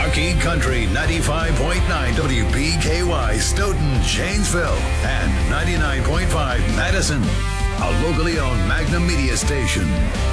Truckee Country 95.9 WPKY Stoughton, Janesville, and 99.5 Madison. A locally owned Magnum Media station.